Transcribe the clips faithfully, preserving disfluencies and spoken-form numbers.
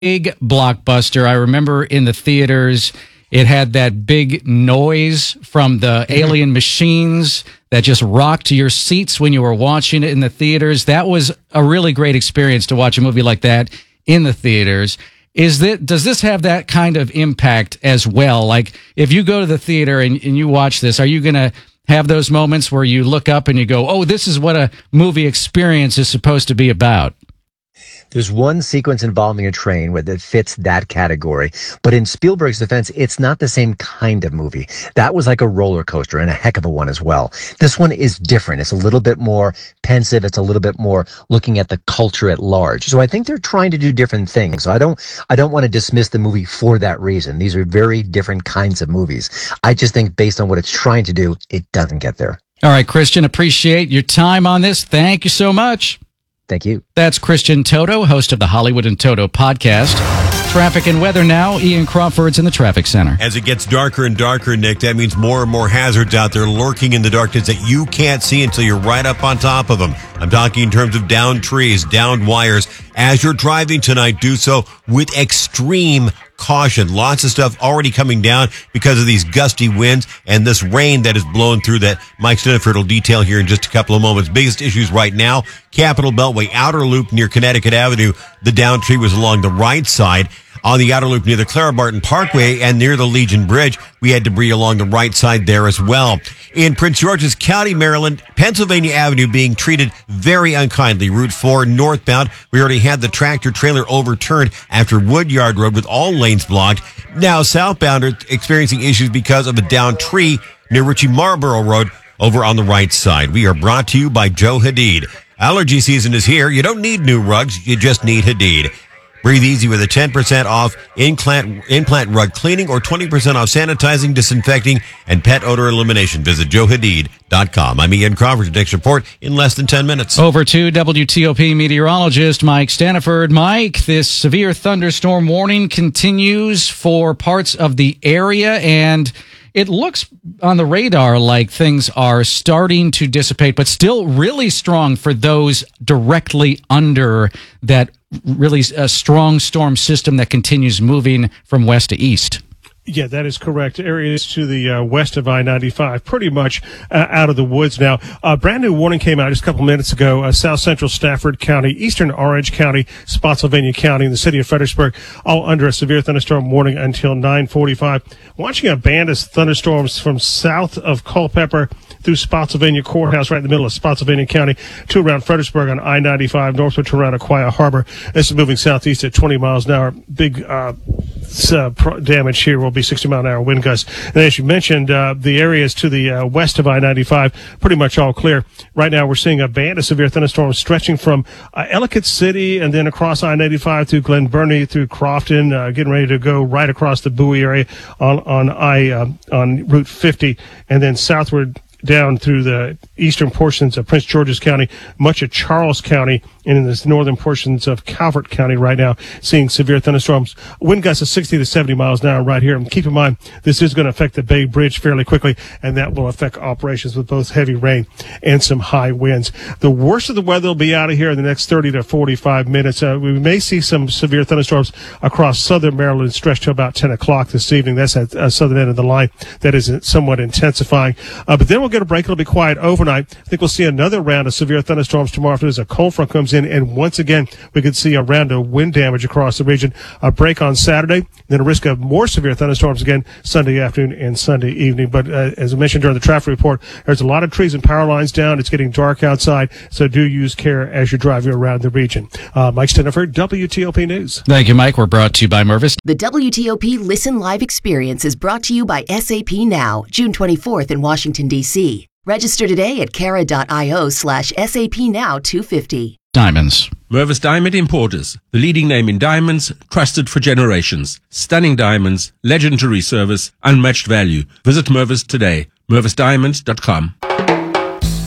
big blockbuster. I remember in the theaters, it had that big noise from the mm-hmm. alien machines that just rocked your seats when you were watching it in the theaters. That was a really great experience to watch a movie like that in the theaters. Is that, does this have that kind of impact as well? Like, if you go to the theater and, and you watch this, are you going to have those moments where you look up and you go, oh, this is what a movie experience is supposed to be about? There's one sequence involving a train where that fits that category. But in Spielberg's defense, it's not the same kind of movie. That was like a roller coaster, and a heck of a one as well. This one is different. It's a little bit more pensive. It's a little bit more looking at the culture at large. So I think they're trying to do different things. So I don't, I don't want to dismiss the movie for that reason. These are very different kinds of movies. I just think based on what it's trying to do, it doesn't get there. All right, Christian, appreciate your time on this. Thank you so much. Thank you. That's Christian Toto, host of the Hollywood and Toto podcast. Traffic and weather now. Ian Crawford's in the traffic center. As it gets darker and darker, Nick, that means more and more hazards out there lurking in the darkness that you can't see until you're right up on top of them. I'm talking in terms of downed trees, downed wires. As you're driving tonight, do so with extreme caution. Lots of stuff already coming down because of these gusty winds and this rain that is blowing through that Mike Steniford will detail here in just a couple of moments. Biggest issues right now, Capitol Beltway outer loop near Connecticut Avenue. The down tree was along the right side. On the outer loop near the Clara Barton Parkway and near the Legion Bridge, we had debris along the right side there as well. In Prince George's County, Maryland, Pennsylvania Avenue being treated very unkindly. Route four northbound, we already had the tractor trailer overturned after Woodyard Road with all lanes blocked. Now southbound are experiencing issues because of a downed tree near Ritchie Marlborough Road over on the right side. We are brought to you by Joe Hadid. Allergy season is here. You don't need new rugs. You just need Hadid. Breathe easy with a ten percent off implant, implant rug cleaning or twenty percent off sanitizing, disinfecting, and pet odor elimination. Visit joe hadid dot com. I'm Ian Crawford. Next report in less than ten minutes. Over to W T O P meteorologist Mike Steniford. Mike, this severe thunderstorm warning continues for parts of the area, and it looks on the radar like things are starting to dissipate, but still really strong for those directly under that really a strong storm system that continues moving from west to east. Yeah, that is correct. Areas to the uh, west of I ninety-five, pretty much uh, out of the woods now. A uh, brand new warning came out just a couple minutes ago. Uh, South Central Stafford County, Eastern Orange County, Spotsylvania County, and the city of Fredericksburg, all under a severe thunderstorm warning until nine forty-five. Watching a band of thunderstorms from south of Culpeper through Spotsylvania Courthouse, right in the middle of Spotsylvania County, to around Fredericksburg on I ninety-five, northward to around Aquia Harbor. This is moving southeast at twenty miles an hour. Big uh, uh, damage here will be sixty mile an hour wind gusts. And as you mentioned, uh, the areas to the uh, west of I ninety-five, pretty much all clear. Right now, we're seeing a band of severe thunderstorms stretching from uh, Ellicott City and then across I ninety-five through Glen Burnie, through Crofton, uh, getting ready to go right across the Bowie area on on I uh, on Route fifty, and then southward down through the eastern portions of Prince George's County, much of Charles County, and in the northern portions of Calvert County right now, seeing severe thunderstorms. Wind gusts of sixty to seventy miles an hour right here. And keep in mind, this is going to affect the Bay Bridge fairly quickly, and that will affect operations with both heavy rain and some high winds. The worst of the weather will be out of here in the next thirty to forty-five minutes. Uh, we may see some severe thunderstorms across southern Maryland stretched to about ten o'clock this evening. That's at uh, southern end of the line. That is somewhat intensifying. Uh, but then we'll get a break. It'll be quiet overnight. I think we'll see another round of severe thunderstorms tomorrow after as a cold front comes in, and once again we could see a round of wind damage across the region. A break on Saturday, then a risk of more severe thunderstorms again Sunday afternoon and Sunday evening. But uh, as I mentioned during the traffic report, there's a lot of trees and power lines down. It's getting dark outside, so do use care as you're driving around the region. Uh, Mike Steniford, W T O P News. Thank you, Mike. We're brought to you by Mervis. The W T O P Listen Live experience is brought to you by S A P Now, June twenty-fourth in Washington, D C Register today at cara.io slash SAP Now 250. Diamonds. Mervis Diamond Importers, the leading name in diamonds, trusted for generations. Stunning diamonds, legendary service, unmatched value. Visit Mervis today. mervis diamonds dot com.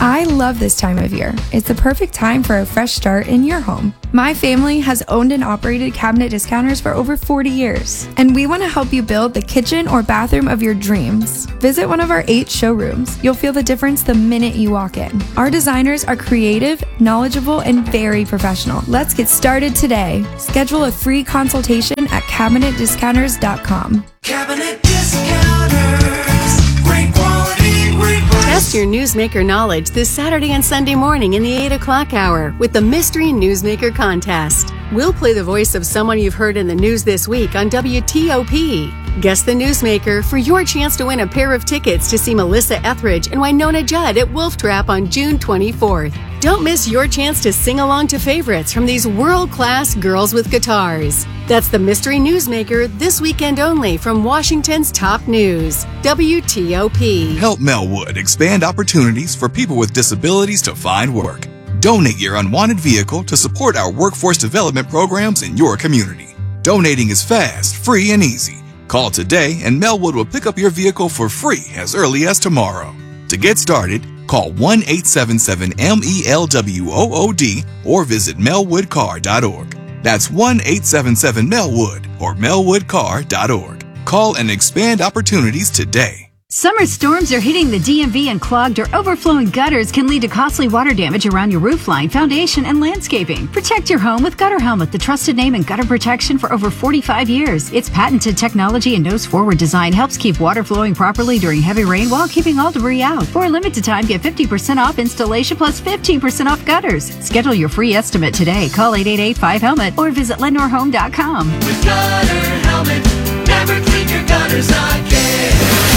I love this time of year. It's the perfect time for a fresh start in your home. My family has owned and operated Cabinet Discounters for over forty years, and we want to help you build the kitchen or bathroom of your dreams. Visit one of our eight showrooms. You'll feel the difference the minute you walk in. Our designers are creative, knowledgeable, and very professional. Let's get started today. Schedule a free consultation at cabinet discounters dot com. Cabinet Discounters. Great quality, great price. Test your Newsmaker knowledge this Saturday and Sunday morning in the eight o'clock hour with the Mystery Newsmaker Contest. We'll play the voice of someone you've heard in the news this week on W T O P. Guess the Newsmaker for your chance to win a pair of tickets to see Melissa Etheridge and Winona Judd at Wolf Trap on June twenty-fourth. Don't miss your chance to sing along to favorites from these world-class girls with guitars. That's the Mystery Newsmaker this weekend only from Washington's top news, W T O P. Help Melwood expand opportunities for people with disabilities to find work. Donate your unwanted vehicle to support our workforce development programs in your community. Donating is fast, free, and easy. Call today and Melwood will pick up your vehicle for free as early as tomorrow. To get started, call one eight seven seven M E L W O O D or visit melwood car dot org. That's one eight seven seven Melwood or melwood car dot org. Call and expand opportunities today. Summer storms are hitting the D M V, and clogged or overflowing gutters can lead to costly water damage around your roofline, foundation, and landscaping. Protect your home with Gutter Helmet, the trusted name in gutter protection for over forty-five years. Its patented technology and nose-forward design helps keep water flowing properly during heavy rain while keeping all debris out. For a limited time, get fifty percent off installation plus fifteen percent off gutters. Schedule your free estimate today. Call eight eight eight, five helmet or visit lenore home dot com. With Gutter Helmet, never clean your gutters again.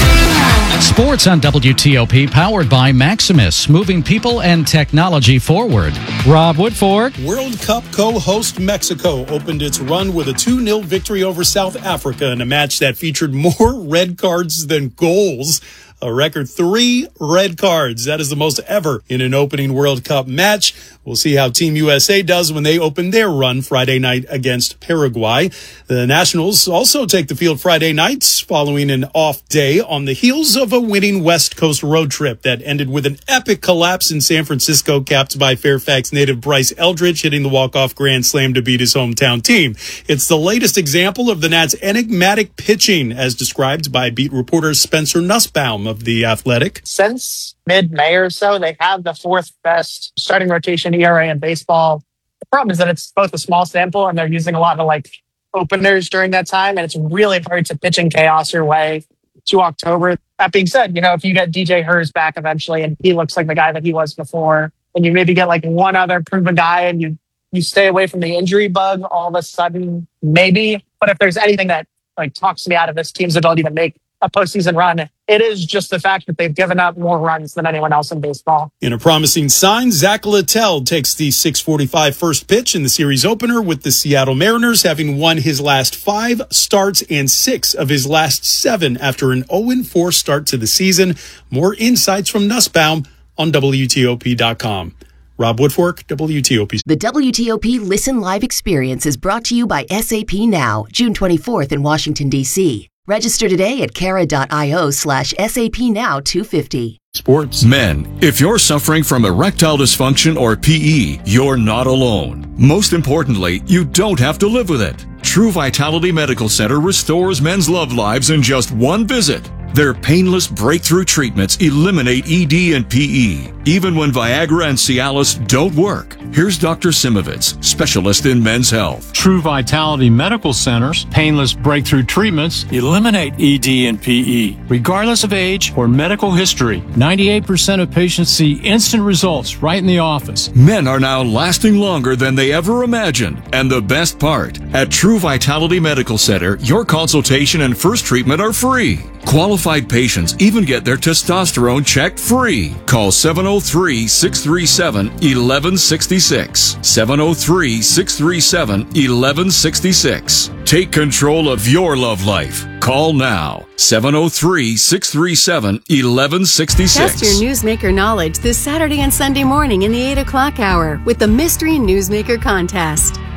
Sports on W T O P, powered by Maximus, moving people and technology forward. Rob Woodfork. World Cup co-host Mexico opened its run with a two nil victory over South Africa in a match that featured more red cards than goals. A record three red cards. That is the most ever in an opening World Cup match. We'll see how Team U S A does when they open their run Friday night against Paraguay. The Nationals also take the field Friday nights following an off day on the heels of a winning West Coast road trip that ended with an epic collapse in San Francisco, capped by Fairfax native Bryce Eldridge hitting the walk-off grand slam to beat his hometown team. It's the latest example of the Nats' enigmatic pitching, as described by beat reporter Spencer Nussbaum of The Athletic. Since mid-May or so, they have the fourth best starting rotation E R A in baseball. The problem is that it's both a small sample and they're using a lot of like openers during that time, and it's really hard to pitch in chaos your way to October. That being said, you know, if you get D J Hurst back eventually and he looks like the guy that he was before, and you maybe get like one other proven guy and you you stay away from the injury bug, all of a sudden, maybe. But if there's anything that like talks me out of this team's ability to make a postseason run, it is just the fact that they've given up more runs than anyone else in baseball. In a promising sign, Zach Littell takes the six forty-five first pitch in the series opener, with the Seattle Mariners having won his last five starts and six of his last seven after an oh four start to the season. More insights from Nussbaum on W T O P dot com. Rob Woodfork, W T O P. The W T O P Listen Live experience is brought to you by S A P Now, June twenty-fourth in Washington, D C Register today at cara dot io slash SAP Now two fifty. Sports. Men, if you're suffering from erectile dysfunction or P E, you're not alone. Most importantly, you don't have to live with it. True Vitality Medical Center restores men's love lives in just one visit. Their painless breakthrough treatments eliminate E D and P E, even when Viagra and Cialis don't work. Here's Doctor Simovitz, specialist in men's health. True Vitality Medical Center's painless breakthrough treatments eliminate E D and P E, regardless of age or medical history. ninety-eight percent of patients see instant results right in the office. Men are now lasting longer than they ever imagined. And the best part, at True Vitality Medical Center, your consultation and first treatment are free. Qualified patients even get their testosterone checked free. Call seven oh three, six three seven, one one six six. seven oh three, six three seven, one one six six. Take control of your love life. Call now. seven oh three, six three seven, one one six six. Test your Newsmaker knowledge this Saturday and Sunday morning in the eight o'clock hour with the Mystery Newsmaker Contest.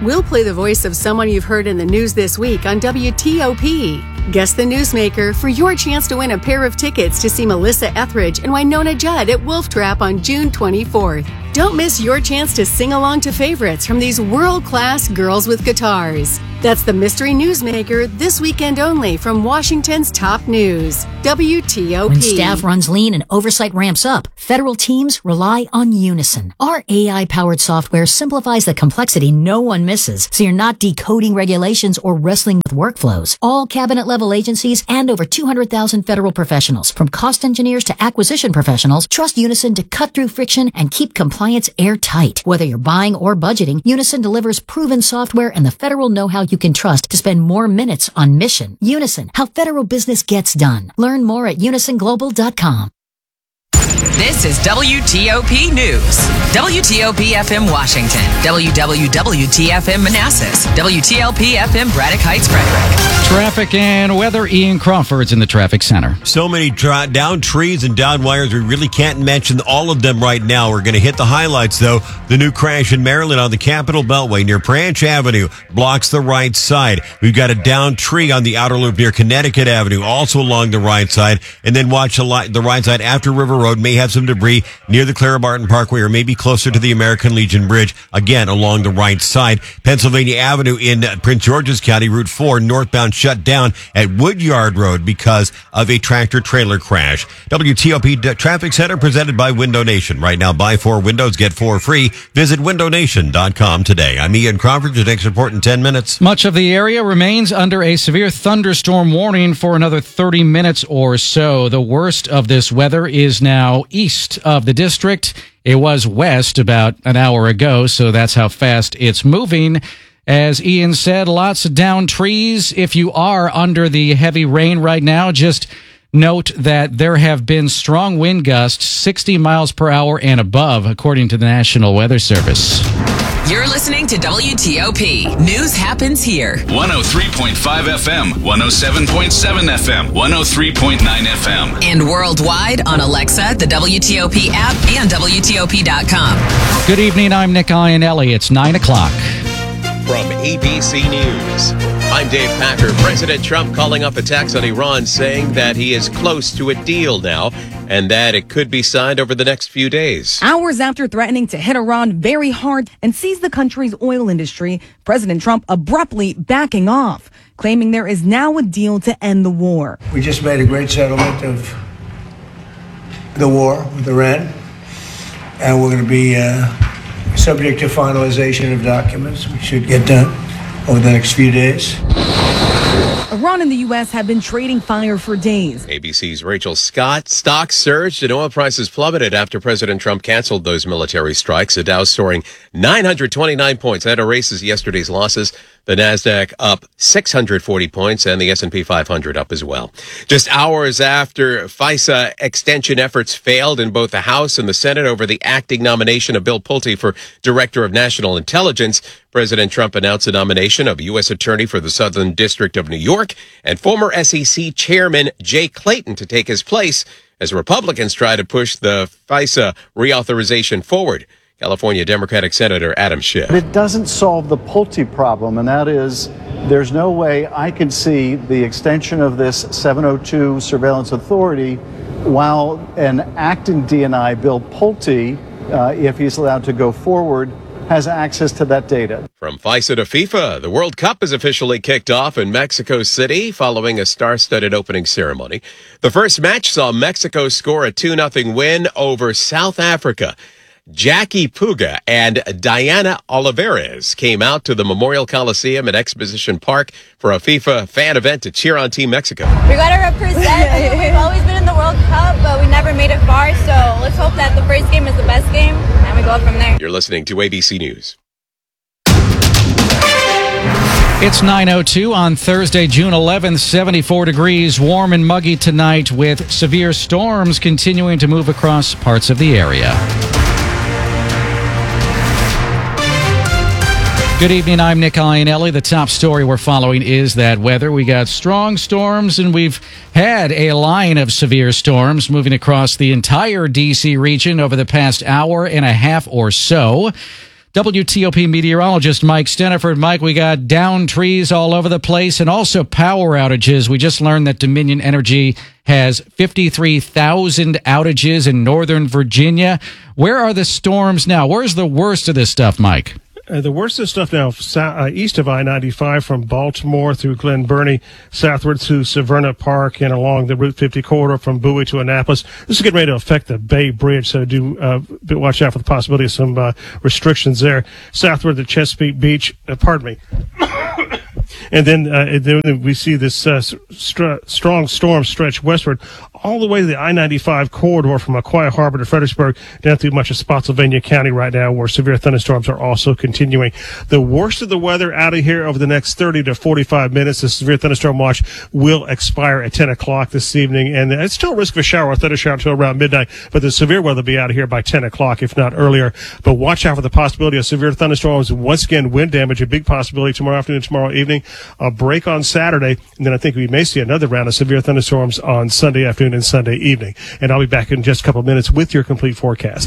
We'll play the voice of someone you've heard in the news this week on W T O P. Guess the Newsmaker for your chance to win a pair of tickets to see Melissa Etheridge and Winona Judd at Wolf Trap on June twenty-fourth. Don't miss your chance to sing along to favorites from these world-class girls with guitars. That's the Mystery Newsmaker this weekend only from Washington's top news, W T O P. When staff runs lean and oversight ramps up, federal teams rely on Unison. Our A I-powered software simplifies the complexity no one misses, so you're not decoding regulations or wrestling with workflows. All cabinet-level agencies and over two hundred thousand federal professionals, from cost engineers to acquisition professionals, trust Unison to cut through friction and keep compliance airtight. Whether you're buying or budgeting, Unison delivers proven software and the federal know-how you can trust to spend more minutes on mission. Unison, how federal business gets done. Learn more at unison global dot com. This is W T O P News. W T O P F M Washington. W W W T F M Manassas. W T L P F M Braddock Heights, Frederick. Traffic and weather. Ian Crawford's in the traffic center. So many tra- down trees and down wires. We really can't mention all of them right now. We're going to hit the highlights, though. The new crash in Maryland on the Capitol Beltway near Branch Avenue blocks the right side. We've got a down tree on the outer loop near Connecticut Avenue, also along the right side. And then watch the, li- the right side after River Road may have some debris near the Clara Barton Parkway or maybe closer to the American Legion Bridge, again along the right side. Pennsylvania Avenue in Prince George's County, Route four northbound shut down at Woodyard Road because of a tractor-trailer crash. W T O P Traffic Center presented by Window Nation. Right now, buy four windows, get four free. Visit window nation dot com today. I'm Ian Crawford. Your next report in ten minutes. Much of the area remains under a severe thunderstorm warning for another thirty minutes or so. The worst of this weather is now east of the district. It was west about an hour ago, so that's how fast it's moving. As Ian said, lots of down trees. If you are under the heavy rain right now, just note that there have been strong wind gusts, sixty miles per hour and above, according to the National Weather Service. You're listening to W T O P. News happens here. one oh three point five F M, one oh seven point seven F M, one oh three point nine F M. And worldwide on Alexa, the W T O P app, and W T O P dot com. Good evening, I'm Nick Iannelli. It's nine o'clock. From A B C News, I'm Dave Packer. President Trump calling up attacks on Iran, saying that he is close to a deal now and that it could be signed over the next few days. Hours after threatening to hit Iran very hard and seize the country's oil industry, President Trump abruptly backing off, claiming there is now a deal to end the war. We just made a great settlement of the war with Iran, and we're going to be uh, subject to finalization of documents. We should get done over the next few days. Iran and the U S have been trading fire for days. A B C's Rachel Scott. Stocks surged and oil prices plummeted after President Trump canceled those military strikes. The Dow soaring nine hundred twenty-nine points. That erases yesterday's losses. The Nasdaq up six hundred forty points and the S and P five hundred up as well. Just hours after FISA extension efforts failed in both the House and the Senate over the acting nomination of Bill Pulte for Director of National Intelligence, President Trump announced the nomination of U S Attorney for the Southern District of New York and former S E C Chairman Jay Clayton to take his place as Republicans try to push the FISA reauthorization forward. California Democratic Senator Adam Schiff. But it doesn't solve the Pulte problem, and that is there's no way I can see the extension of this seven oh two surveillance authority while an acting D N I, Bill Pulte, uh, if he's allowed to go forward, has access to that data. From FISA to FIFA, the World Cup is officially kicked off in Mexico City following a star-studded opening ceremony. The first match saw Mexico score a two nothing win over South Africa. Jackie Puga and Diana Olivares came out to the Memorial Coliseum at Exposition Park for a FIFA fan event to cheer on Team Mexico. We got to represent. I mean, we've always been in the World Cup, but we never made it far. So let's hope that the first game is the best game, and we go from there. You're listening to A B C News. It's nine oh two on Thursday, June eleventh, seventy-four degrees, warm and muggy tonight with severe storms continuing to move across parts of the area. Good evening, I'm Nick Iannelli. The top story we're following is that weather. We got strong storms, and we've had a line of severe storms moving across the entire D C region over the past hour and a half or so. W T O P meteorologist Mike Steniford. Mike, we got downed trees all over the place and also power outages. We just learned that Dominion Energy has fifty-three thousand outages in Northern Virginia. Where are the storms now? Where's the worst of this stuff, Mike? Uh, the worst of the stuff now south, uh, east of I ninety-five from Baltimore through Glen Burnie, southward to Severna Park, and along the Route fifty corridor from Bowie to Annapolis. This is getting ready to affect the Bay Bridge, so do uh, watch out for the possibility of some uh, restrictions there. Southward to Chesapeake Beach, uh, pardon me. And then, uh, and then we see this uh, st- strong storm stretch westward all the way to the I ninety-five corridor from Aquia Harbor to Fredericksburg down through much of Spotsylvania County right now, where severe thunderstorms are also continuing. The worst of the weather out of here over the next thirty to forty-five minutes. The severe thunderstorm watch will expire at ten o'clock this evening, and it's still a risk of a shower or thundershower until around midnight, but the severe weather will be out of here by ten o'clock, if not earlier. But watch out for the possibility of severe thunderstorms. Once again, wind damage, a big possibility tomorrow afternoon and tomorrow evening. A break on Saturday, and then I think we may see another round of severe thunderstorms on Sunday afternoon and Sunday evening. And I'll be back in just a couple of minutes with your complete forecast.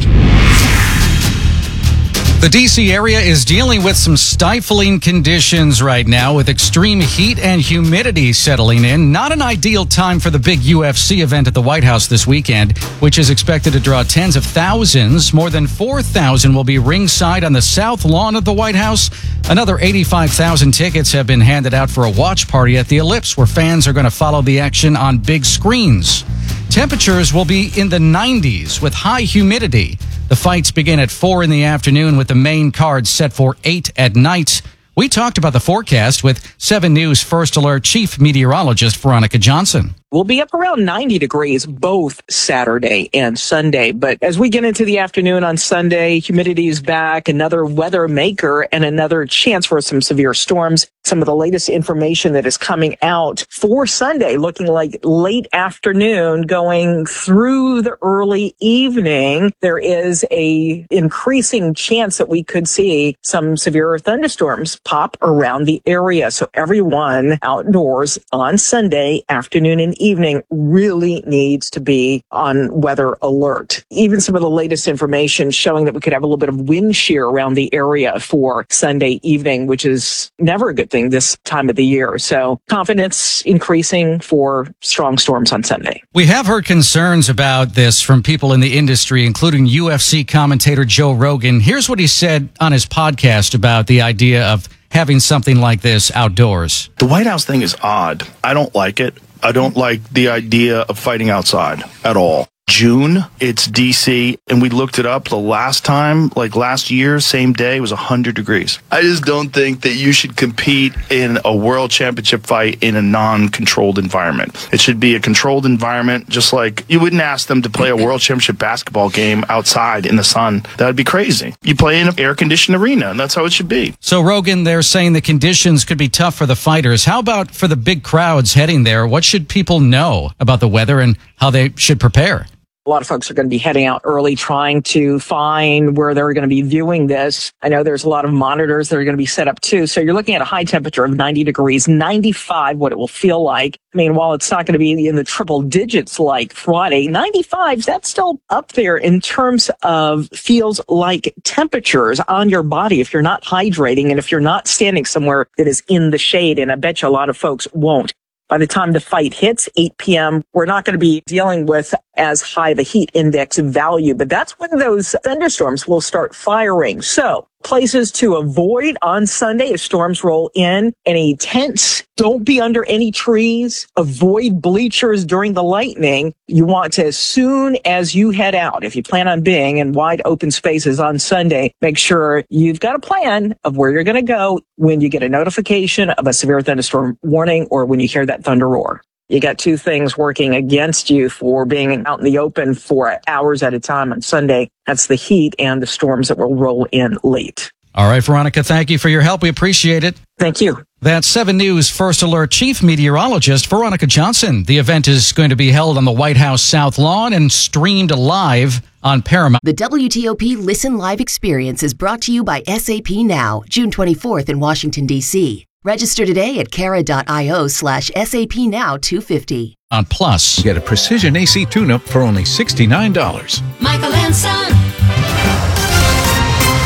The D C area is dealing with some stifling conditions right now with extreme heat and humidity settling in. Not an ideal time for the big U F C event at the White House this weekend, which is expected to draw tens of thousands. More than four thousand will be ringside on the south lawn of the White House. Another eighty-five thousand tickets have been handed out for a watch party at the Ellipse, where fans are going to follow the action on big screens. Temperatures will be in the nineties with high humidity. The fights begin at four in the afternoon with the main card set for eight at night. We talked about the forecast with seven News First Alert Chief Meteorologist Veronica Johnson. We'll be up around ninety degrees both Saturday and Sunday. But as we get into the afternoon on Sunday, humidity is back, another weather maker, and another chance for some severe storms. Some of the latest information that is coming out for Sunday, looking like late afternoon going through the early evening, there is a increasing chance that we could see some severe thunderstorms pop around the area. So everyone outdoors on Sunday afternoon and evening really needs to be on weather alert. Even some of the latest information showing that we could have a little bit of wind shear around the area for Sunday evening, which is never a good thing this time of the year. So confidence increasing for strong storms on Sunday. We have heard concerns about this from people in the industry, including U F C commentator Joe Rogan. Here's what he said on his podcast about the idea of having something like this outdoors. The White House thing is odd. I don't like it. I don't like the idea of fighting outside at all. June, it's D C, and we looked it up the last time, like last year, same day, it was one hundred degrees. I just don't think that you should compete in a world championship fight in a non-controlled environment. It should be a controlled environment, just like you wouldn't ask them to play a world championship basketball game outside in the sun. That would be crazy. You play in an air-conditioned arena, and that's how it should be. So, Rogan, they're saying the conditions could be tough for the fighters. How about for the big crowds heading there? What should people know about the weather and how they should prepare? A lot of folks are going to be heading out early trying to find where they're going to be viewing this. I know there's a lot of monitors that are going to be set up too. So you're looking at a high temperature of ninety degrees, ninety-five, what it will feel like. I mean, while it's not going to be in the triple digits like Friday, ninety-five, that's still up there in terms of feels like temperatures on your body if you're not hydrating and if you're not standing somewhere that is in the shade. And I bet you a lot of folks won't. By the time the fight hits eight p.m., we're not going to be dealing with as high the heat index value, but that's when those thunderstorms will start firing. So places to avoid on Sunday as storms roll in: any tents, don't be under any trees, avoid bleachers during the lightning. You want to, as soon as you head out, if you plan on being in wide open spaces on Sunday, make sure you've got a plan of where you're going to go when you get a notification of a severe thunderstorm warning or when you hear that thunder roar. You got two things working against you for being out in the open for hours at a time on Sunday. That's the heat and the storms that will roll in late. All right, Veronica, thank you for your help. We appreciate it. Thank you. That's seven News First Alert Chief Meteorologist Veronica Johnson. The event is going to be held on the White House South Lawn and streamed live on Paramount. The W T O P Listen Live experience is brought to you by S A P Now, June twenty-fourth in Washington, D C Register today at cara.io slash SAP Now 250. On Plus. Get a precision A C tune-up for only sixty-nine dollars. Michael and Son.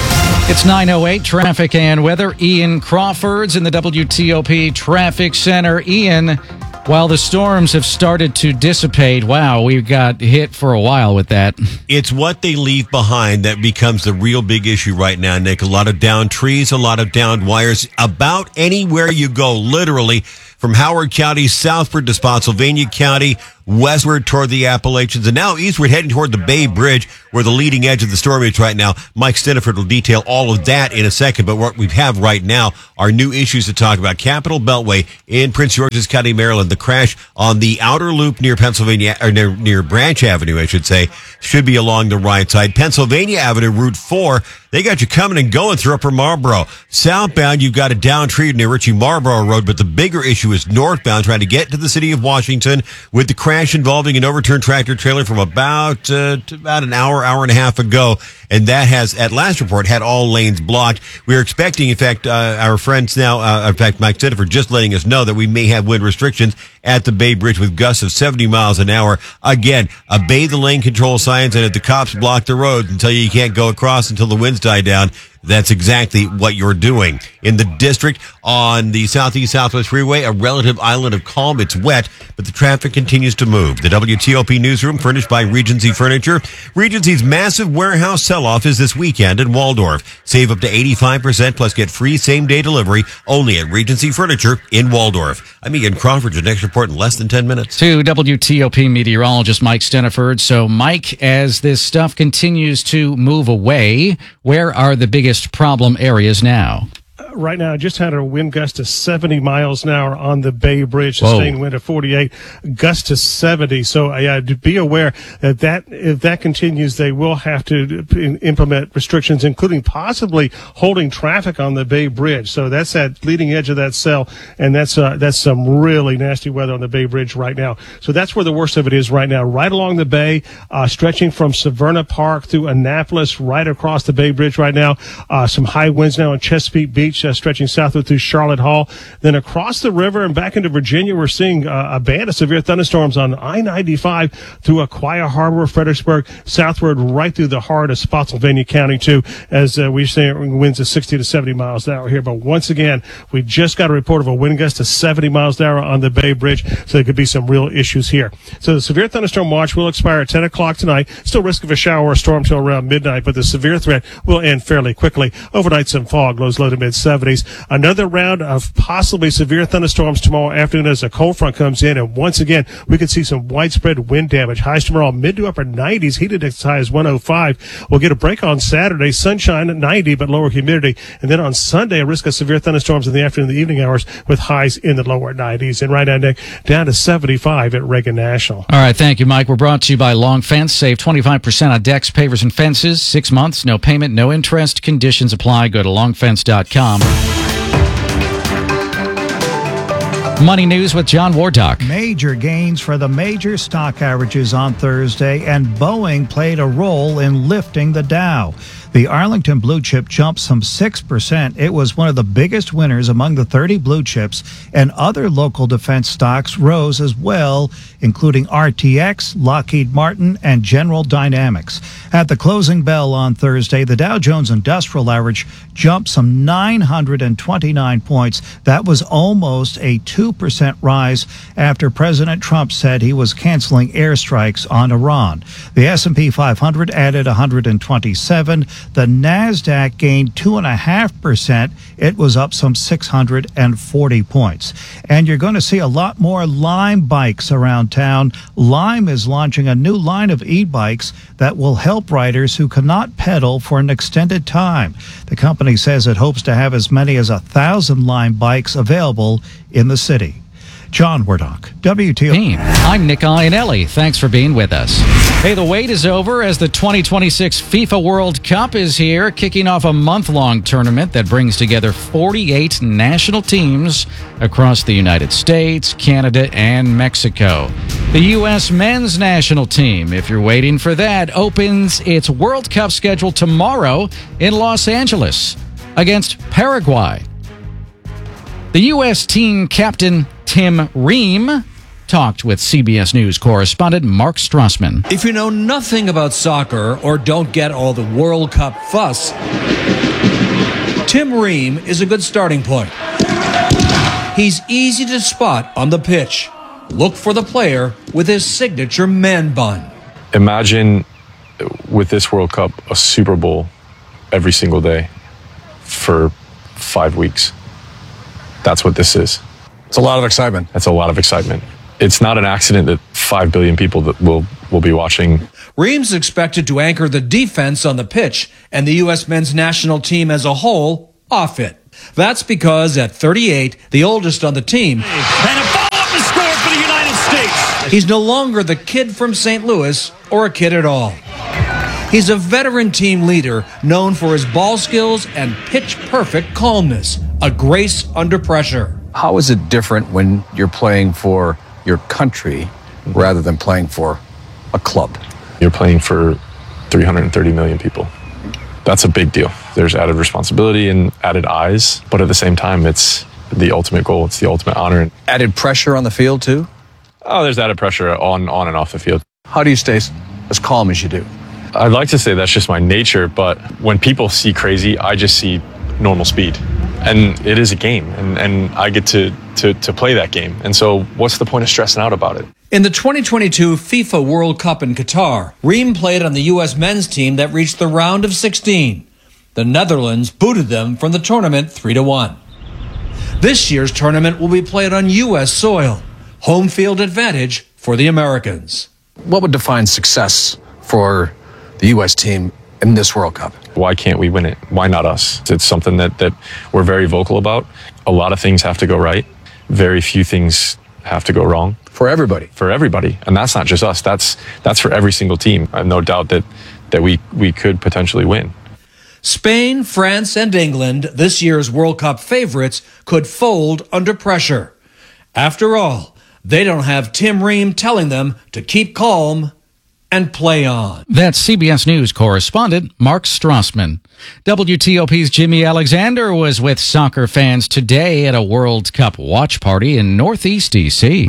It's nine oh eight, traffic and weather. Ian Crawford's in the W T O P Traffic Center. Ian, while the storms have started to dissipate, wow, we got hit for a while with that. It's what they leave behind that becomes the real big issue right now, Nick. A lot of downed trees, a lot of downed wires. About anywhere you go, literally, from Howard County southward to Spotsylvania County, westward toward the Appalachians, and now eastward heading toward the Bay Bridge, where the leading edge of the storm is right now. Mike Stiniford will detail all of that in a second, but what we have right now are new issues to talk about. Capitol Beltway in Prince George's County, Maryland. The crash on the outer loop near Pennsylvania, or near, near Branch Avenue, I should say, should be along the right side. Pennsylvania Avenue, Route four, they got you coming and going through Upper Marlboro. Southbound, you've got a downed tree near Ritchie Marlboro Road, but the bigger issue is northbound, trying to get to the city of Washington with the crash involving an overturned tractor trailer from about uh, to about an hour, hour and a half ago. And that has, at last report, had all lanes blocked. We are expecting, in fact, uh, our friends now, uh, in fact, Mike Stiniford just letting us know that we may have wind restrictions at the Bay Bridge with gusts of seventy miles an hour. Again, obey the lane control signs, and if the cops block the roads and tell you you can't go across until the winds die down, that's exactly what you're doing. In the district on the Southeast Southwest Freeway, a relative island of calm. It's wet, but the traffic continues to move. The W T O P newsroom, furnished by Regency Furniture. Regency's massive warehouse sell-off is this weekend in Waldorf. Save up to eighty-five percent plus get free same-day delivery only at Regency Furniture in Waldorf. I'm Ian Crawford. Your next report in less than ten minutes. To W T O P meteorologist Mike Stiniford. So, Mike, as this stuff continues to move away, where are the biggest problem areas now? Right now, I just had a wind gust to seventy miles an hour on the Bay Bridge, sustained Whoa. wind of forty-eight, gust to seventy. So, uh, be aware that, that if that continues, they will have to implement restrictions, including possibly holding traffic on the Bay Bridge. So that's that leading edge of that cell, and that's uh, that's some really nasty weather on the Bay Bridge right now. So that's where the worst of it is right now, right along the Bay, uh, stretching from Severna Park through Annapolis, right across the Bay Bridge right now. Uh, some high winds now on Chesapeake Beach, Uh, stretching southward through Charlotte Hall. Then across the river and back into Virginia, we're seeing uh, a band of severe thunderstorms on I ninety-five through Aquia Harbor, Fredericksburg, southward right through the heart of Spotsylvania County, too, as uh, we're seeing winds of sixty to seventy miles an hour here. But once again, we just got a report of a wind gust to seventy miles an hour on the Bay Bridge, so there could be some real issues here. So the severe thunderstorm watch will expire at ten o'clock tonight. Still risk of a shower or storm till around midnight, but the severe threat will end fairly quickly. Overnight, some fog, lows low to mid seventies. Another round of possibly severe thunderstorms tomorrow afternoon as a cold front comes in, and once again, we could see some widespread wind damage. Highs tomorrow mid to upper nineties, heated as high as one oh five. We'll get a break on Saturday, sunshine at ninety, but lower humidity. And then on Sunday, a risk of severe thunderstorms in the afternoon and the evening hours with highs in the lower nineties. And right now, Nick, down to seventy-five at Reagan National. All right, thank you, Mike. We're brought to you by Long Fence. Save twenty-five percent on decks, pavers, and fences. Six months, no payment, no interest. Conditions apply. Go to long fence dot com. Money News with John Wardock. Major gains for the major stock averages on Thursday, and Boeing played a role in lifting the Dow. The Arlington blue chip jumped some six percent. It was one of the biggest winners among the thirty blue chips, and other local defense stocks rose as well, including R T X, Lockheed Martin, and General Dynamics. At the closing bell on Thursday, the Dow Jones Industrial Average jumped some nine hundred twenty-nine points. That was almost a two percent rise after President Trump said he was canceling airstrikes on Iran. The S and P five hundred added one hundred twenty-seven. The NASDAQ gained two point five percent. It was up some six hundred forty points. And you're going to see a lot more Lime bikes around town. Lime is launching a new line of e-bikes that will help riders who cannot pedal for an extended time. The company says it hopes to have as many as a thousand Lime bikes available in the city. John Wardock, W T O P. I'm Nick Iannelli. Thanks for being with us. Hey, the wait is over as the twenty twenty-six FIFA World Cup is here, kicking off a month-long tournament that brings together forty-eight national teams across the United States, Canada, and Mexico. The U S men's national team, if you're waiting for that, opens its World Cup schedule tomorrow in Los Angeles against Paraguay. The U S team captain Tim Ream talked with C B S News correspondent Mark Strassman. If you know nothing about soccer or don't get all the World Cup fuss, Tim Ream is a good starting point. He's easy to spot on the pitch. Look for the player with his signature man bun. Imagine with this World Cup a Super Bowl every single day for five weeks. That's what this is. It's a lot of excitement. It's a lot of excitement. It's not an accident that five billion people that will will be watching. Ream's expected to anchor the defense on the pitch and the U S men's national team as a whole off it. That's because at thirty-eight, the oldest on the team, And a follow-up is scored for the United States. he's no longer the kid from Saint Louis or a kid at all. He's a veteran team leader known for his ball skills and pitch-perfect calmness, a grace under pressure. How is it different when you're playing for your country rather than playing for a club? You're playing for three hundred thirty million people. That's a big deal. There's added responsibility and added eyes, but at the same time, it's the ultimate goal. It's the ultimate honor. Added pressure on the field too? Oh, there's added pressure on, on and off the field. How do you stay as calm as you do? I'd like to say that's just my nature, but when people see crazy, I just see normal speed. And it is a game, and, and I get to, to, to play that game. And so what's the point of stressing out about it? In the twenty twenty-two FIFA World Cup in Qatar, Ream played on the U S men's team that reached the round of sixteen. The Netherlands booted them from the tournament three to one. This year's tournament will be played on U S soil. Home field advantage for the Americans. What would define success for the U S team in this World Cup? Why can't we win it? Why not us? It's something that, that we're very vocal about. A lot of things have to go right. Very few things have to go wrong. For everybody. For everybody. And that's not just us. That's that's for every single team. I have no doubt that, that we, we could potentially win. Spain, France, and England, this year's World Cup favorites, could fold under pressure. After all, they don't have Tim Ream telling them to keep calm and play on. That's C B S News correspondent Mark Strassman. W T O P's Jimmy Alexander was with soccer fans today at a World Cup watch party in Northeast D C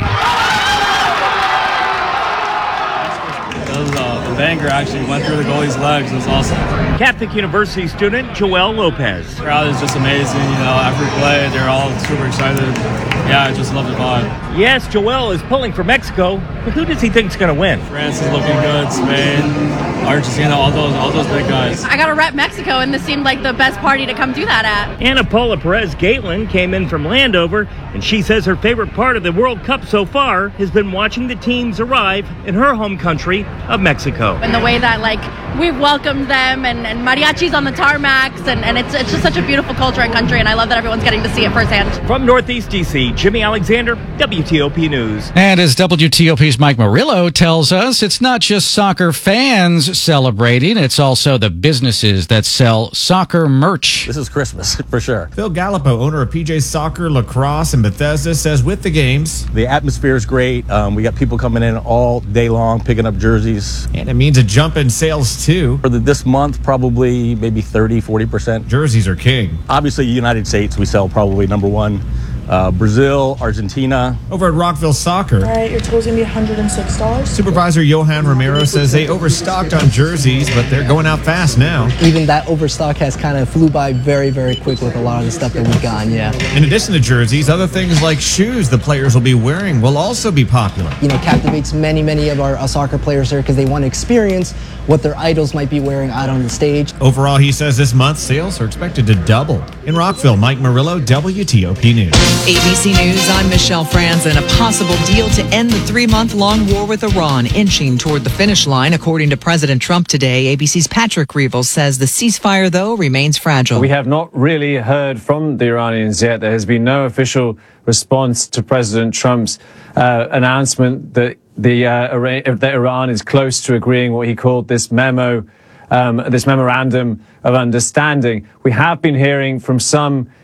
The banger actually went through the goalie's legs. It was awesome. Catholic University student Joel Lopez. The crowd is just amazing. You know, after we play, they're all super excited. Yeah, I just love the vibe. Yes, Joel is pulling for Mexico, but who does he think is going to win? France is looking good. Spain, Argentina, all those, all those big guys. I got to rep Mexico, and this seemed like the best party to come do that at. Ana Paula Perez Gaitlin came in from Landover, and she says her favorite part of the World Cup so far has been watching the teams arrive in her home country of Mexico. And the way that, like, we've welcomed them, and, and mariachis on the tarmacs, and, and it's, it's just such a beautiful culture and country, and I love that everyone's getting to see it firsthand. From Northeast D C, Jimmy Alexander, W T O P News. And as W T O P's Mike Murillo tells us, it's not just soccer fans celebrating, it's also the businesses that sell soccer merch. This is Christmas, for sure. Phil Gallipo, owner of P J Soccer, Lacrosse, and Bethesda, says with the games, the atmosphere is great. Um, we got people coming in all day long, picking up jerseys. And it means a jump in sales, too. For the, this month, probably maybe thirty, forty percent. Jerseys are king. Obviously, United States, we sell probably number one. Uh, Brazil, Argentina. Over at Rockville Soccer. All right, your total's going to be one hundred six dollars. Supervisor Johan Romero says they overstocked on jerseys, but they're going out fast now. Even that overstock has kind of flew by very, very quick with a lot of the stuff that we've gotten, yeah. In addition to jerseys, other things like shoes the players will be wearing will also be popular. You know, captivates many, many of our uh, soccer players there because they want to experience what their idols might be wearing out on the stage. Overall, he says this month sales are expected to double. In Rockville, Mike Murillo, W T O P News. A B C News, I'm Michelle Franz, and a possible deal to end the three-month-long war with Iran inching toward the finish line, according to President Trump today. A B C's Patrick Revel says the ceasefire, though, remains fragile. We have not really heard from the Iranians yet. There has been no official response to President Trump's uh, announcement that the uh, that Iran is close to agreeing what he called this memo, um, this memorandum of understanding. We have been hearing from some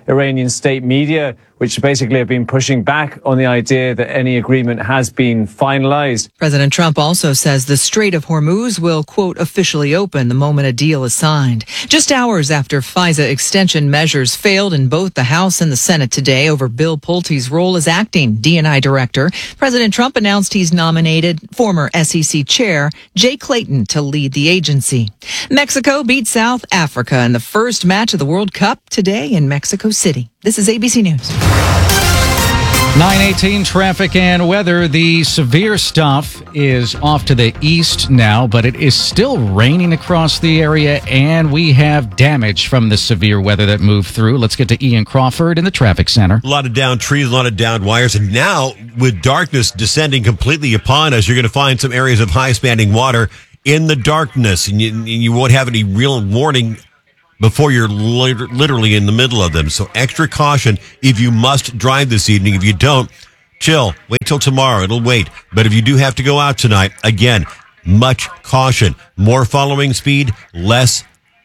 Iranian state media, which basically have been pushing back on the idea that any agreement has been finalized. President Trump also says the Strait of Hormuz will, quote, officially open the moment a deal is signed. Just hours after FISA extension measures failed in both the House and the Senate today over Bill Pulte's role as acting D and I director, President Trump announced he's nominated former S E C chair Jay Clayton to lead the agency. Mexico beat South Africa in the first match of the World Cup today in Mexico City. This is A B C News. nine eighteen traffic and weather. The severe stuff is off to the east now, but it is still raining across the area, and we have damage from the severe weather that moved through. Let's get to Ian Crawford in the traffic center. A lot of downed trees, a lot of downed wires, and now with darkness descending completely upon us, you're going to find some areas of high standing water in the darkness, and you, you won't have any real warning before you're lit- literally in the middle of them. So extra caution if you must drive this evening. If you don't, chill. Wait till tomorrow. It'll wait. But if you do have to go out tonight, again, much caution. More following speed, less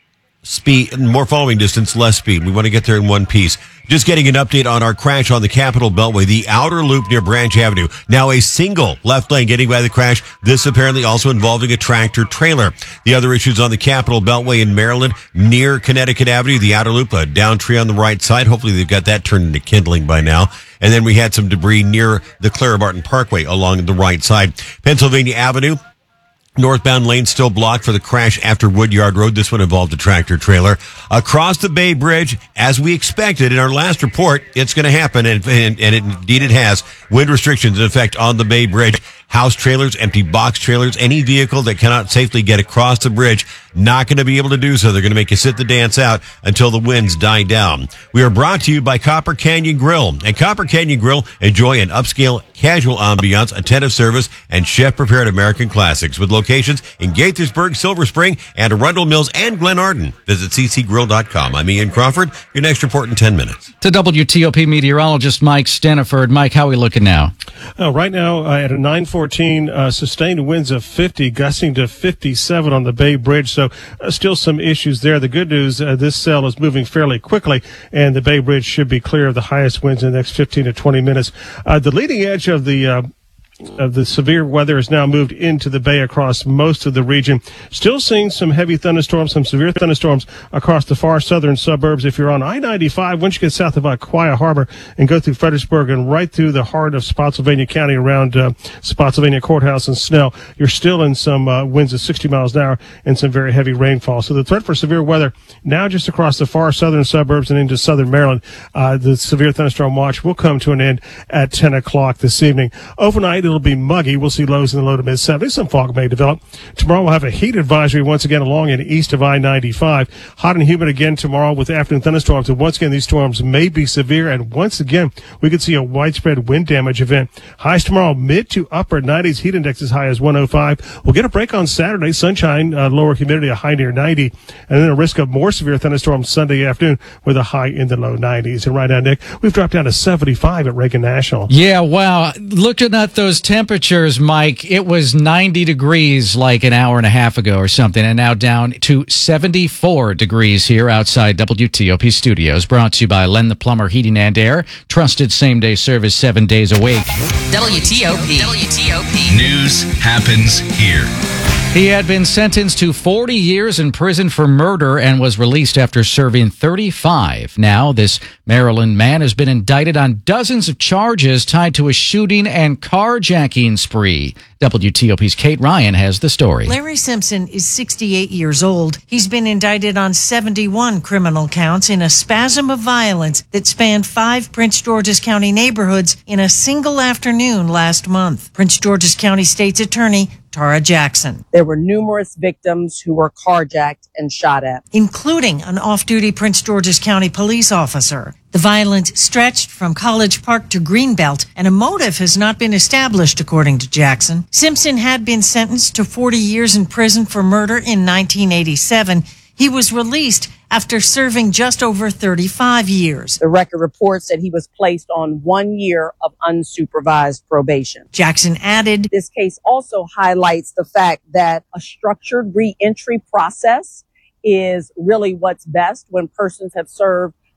speed, more following distance, less speed. We want to get there in one piece. Just getting an update on our crash on the Capitol Beltway, the outer loop near Branch Avenue. Now a single left lane getting by the crash. This apparently also involving a tractor trailer. The other issues on the Capitol Beltway in Maryland near Connecticut Avenue, the outer loop, a down tree on the right side. Hopefully they've got that turned into kindling by now. And then we had some debris near the Clara Barton Parkway along the right side. Pennsylvania Avenue. Northbound lane still blocked for the crash after Woodyard Road. This one involved a tractor trailer. Across the Bay Bridge, as we expected in our last report, it's going to happen, and, and, and it, indeed it has. Wind restrictions in effect on the Bay Bridge. House trailers, empty box trailers, any vehicle that cannot safely get across the bridge, not going to be able to do so. They're going to make you sit the dance out until the winds die down. We are brought to you by Copper Canyon Grill. At Copper Canyon Grill, enjoy an upscale, casual ambiance, attentive service, and chef-prepared American classics with locations in Gaithersburg, Silver Spring, and Arundel Mills and Glen Arden. Visit c c grill dot com. I'm Ian Crawford. Your next report in ten minutes. To W T O P meteorologist Mike Steniford. Mike, how are we looking now? Uh, right now, uh, at a nine fourteen, uh, sustained winds of fifty, gusting to fifty-seven on the Bay Bridge. So uh, still some issues there. The good news, uh, this cell is moving fairly quickly, and the Bay Bridge should be clear of the highest winds in the next fifteen to twenty minutes. Uh, the leading edge of the uh, of the severe weather has now moved into the Bay across most of the region. Still seeing some heavy thunderstorms, some severe thunderstorms across the far southern suburbs. If you're on I ninety-five, once you get south of Aquia Harbor and go through Fredericksburg and right through the heart of Spotsylvania County around uh, Spotsylvania Courthouse and Snell, you're still in some uh, winds of sixty miles an hour and some very heavy rainfall. So the threat for severe weather now just across the far southern suburbs and into southern Maryland. Uh, the severe thunderstorm watch will come to an end at ten o'clock this evening. Overnight, it'll be muggy. We'll see lows in the low to mid seventies. Some fog may develop. Tomorrow we'll have a heat advisory once again along and east of I ninety-five. Hot and humid again tomorrow with afternoon thunderstorms. And once again, these storms may be severe. And once again, we could see a widespread wind damage event. Highs tomorrow, mid to upper nineties. Heat index as high as one oh five. We'll get a break on Saturday. Sunshine, uh, lower humidity, a high near ninety. And then a risk of more severe thunderstorms Sunday afternoon with a high in the low nineties. And right now, Nick, we've dropped down to seventy-five at Reagan National. Yeah, wow. Looking at those temperatures, Mike, it was ninety degrees like an hour and a half ago or something, and now down to seventy-four degrees here outside W T O P studios. Brought to you by Len the Plumber Heating and Air. Trusted same-day service seven days a week. W T O P. W T O P. News happens here. He had been sentenced to forty years in prison for murder and was released after serving thirty-five. Now, this Maryland man has been indicted on dozens of charges tied to a shooting and carjacking spree. W T O P's Kate Ryan has the story. Larry Simpson is sixty-eight years old. He's been indicted on seventy-one criminal counts in a spasm of violence that spanned five Prince George's County neighborhoods in a single afternoon last month. Prince George's County State's Attorney Tara Jackson. There were numerous victims who were carjacked and shot at, including an off-duty Prince George's County police officer. The violence stretched from College Park to Greenbelt, and a motive has not been established, according to Jackson. Simpson had been sentenced to forty years in prison for murder in nineteen eighty-seven. He was released after serving just over thirty-five years. The record reports that he was placed on one year of unsupervised probation. Jackson added, this case also highlights the fact that a structured reentry process is really what's best when persons have served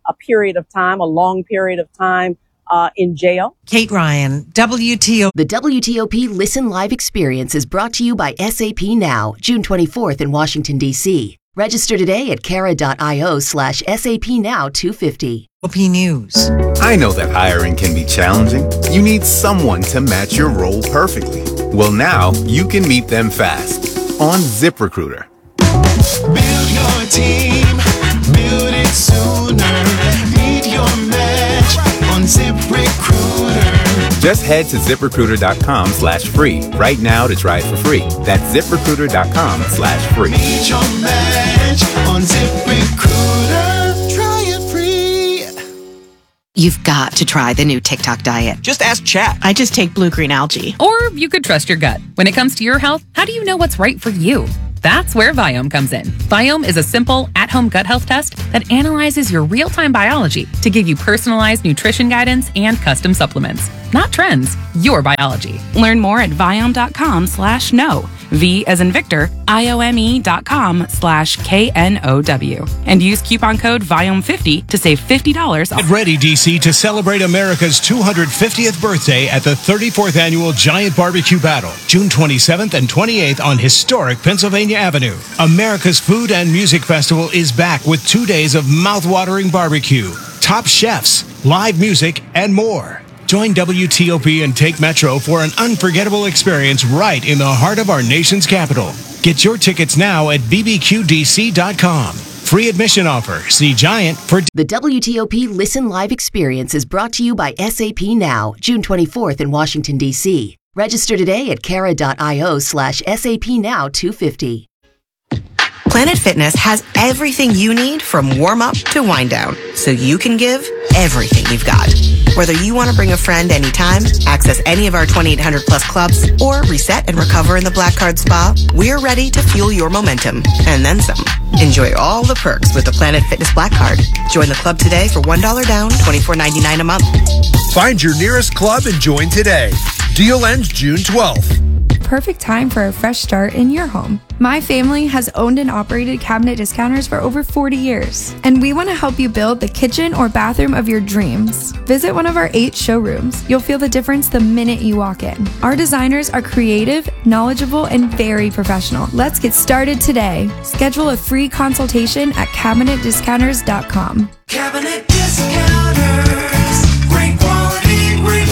a period of time, a long period of time uh, in jail. Kate Ryan, W T O P. The W T O P Listen Live experience is brought to you by S A P Now, June twenty-fourth in Washington, D C. Register today at cara.io slash SAP Now two fifty. O P News. I know that hiring can be challenging. You need someone to match your role perfectly. Well, now you can meet them fast on ZipRecruiter. Build your team, build it sooner. Meet your match on ZipRecruiter. Just head to ZipRecruiter.com slash free right now to try it for free. That's ZipRecruiter.com slash free. Meet your match on ZipRecruiter. Try it free. You've got to try the new TikTok diet. Just ask Chat. I just take blue green algae. Or you could trust your gut. When it comes to your health, how do you know what's right for you? That's where Viome comes in. Viome is a simple, at-home gut health test that analyzes your real-time biology to give you personalized nutrition guidance and custom supplements. Not trends, your biology. Learn more at Viome.com slash no. V as in Victor, I-O-M-E dot com slash K N O W. And use coupon code Viome fifty to save fifty dollars off. Get ready, D C, to celebrate America's two hundred fiftieth birthday at the thirty-fourth Annual Giant Barbecue Battle, June twenty-seventh and twenty-eighth on historic Pennsylvania Avenue. America's Food and Music Festival is back with two days of mouth-watering barbecue, top chefs, live music, and more. Join W T O P and take Metro for an unforgettable experience right in the heart of our nation's capital. Get your tickets now at B B Q D C dot com. Free admission offer. See Giant for... The W T O P Listen Live experience is brought to you by S A P Now, June twenty-fourth in Washington, D C. Register today at cara.io slash SAP Now two fifty. Planet Fitness has everything you need from warm-up to wind-down, so you can give everything you've got. Whether you want to bring a friend anytime, access any of our twenty-eight hundred plus clubs, or reset and recover in the Black Card Spa, we're ready to fuel your momentum, and then some. Enjoy all the perks with the Planet Fitness Black Card. Join the club today for one dollar down, twenty-four ninety-nine a month. Find your nearest club and join today. Deal ends June twelfth. Perfect time for a fresh start in your home. My family has owned and operated Cabinet Discounters for over forty years, and we want to help you build the kitchen or bathroom of your dreams. Visit one of our eight showrooms. You'll feel the difference the minute you walk in. Our designers are creative, knowledgeable, and very professional. Let's get started today. Schedule a free consultation at cabinet discounters dot com. Cabinet Discounters. Great quality, great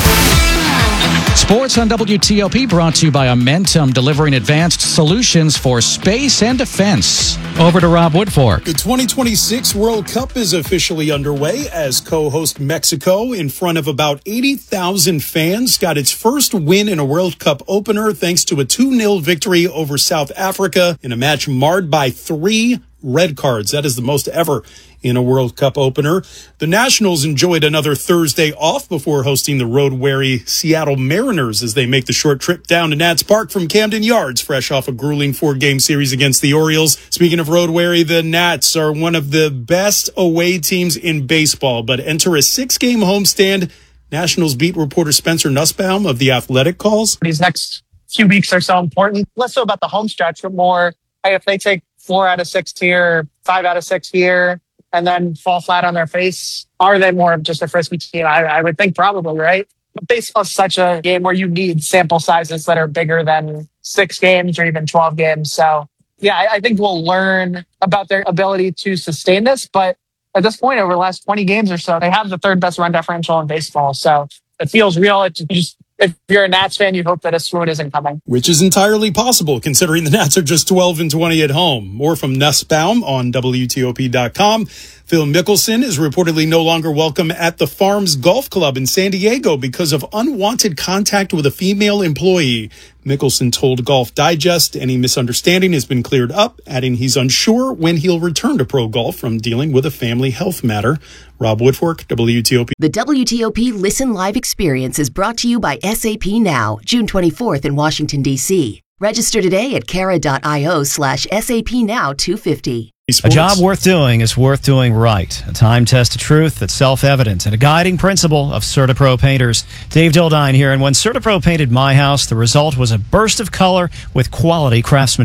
Sports on W T O P brought to you by Amentum, delivering advanced solutions for space and defense. Over to Rob Woodfork. The twenty twenty-six World Cup is officially underway as co-host Mexico, in front of about eighty thousand fans, got its first win in a World Cup opener thanks to a two nil victory over South Africa in a match marred by three red cards. That is the most ever in a World Cup opener. The Nationals enjoyed another Thursday off before hosting the road-weary Seattle Mariners as they make the short trip down to Nats Park from Camden Yards, fresh off a grueling four-game series against the Orioles. Speaking of road-weary, the Nats are one of the best away teams in baseball, but enter a six-game homestand. Nationals beat reporter Spencer Nussbaum of The Athletic calls. These next few weeks are so important. Less so about the home stretch, but more, hey, if they take four out of six here, five out of six here, and then fall flat on their face, are they more of just a frisky team? I, I would think probably, right? But baseball is such a game where you need sample sizes that are bigger than six games or even twelve games. So, yeah, I, I think we'll learn about their ability to sustain this. But at this point, over the last twenty games or so, they have the third best run differential in baseball. So it feels real. It just, if you're a Nats fan, you hope that a swoon isn't coming. Which is entirely possible, considering the Nats are just twelve and twenty at home. More from Nussbaum on W T O P dot com. Phil Mickelson is reportedly no longer welcome at the Farms Golf Club in San Diego because of unwanted contact with a female employee. Mickelson told Golf Digest any misunderstanding has been cleared up, adding he's unsure when he'll return to pro golf from dealing with a family health matter. Rob Woodfork, W T O P. The W T O P Listen Live experience is brought to you by S A P Now, June twenty-fourth in Washington, D C. Register today at cara.io slash SAP Now two fifty. A job worth doing is worth doing right. A time-tested truth that's self-evident and a guiding principle of CertaPro painters. Dave Dildine here, and when CertaPro painted my house, the result was a burst of color with quality craftsmanship.